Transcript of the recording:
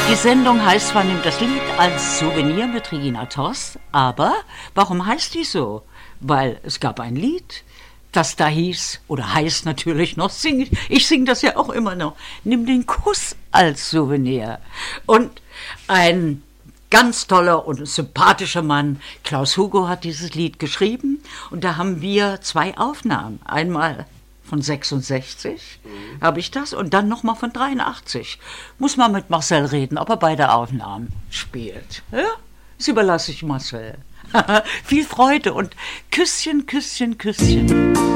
Die Sendung heißt zwar nimmt das Lied als Souvenir mit Regina Toss, aber warum heißt die so? Weil es gab ein Lied, das da hieß, oder heißt natürlich noch, ich singe das ja auch immer noch, nimm den Kuss als Souvenir. Und ein ganz toller und sympathischer Mann, Klaus Hugo, hat dieses Lied geschrieben und da haben wir 2 Aufnahmen. Einmal von 66 habe ich das und dann nochmal von 83. Muss man mit Marcel reden, ob er beide Aufnahmen spielt. Ja? Das überlasse ich Marcel. Viel Freude und Küsschen, Küsschen, Küsschen.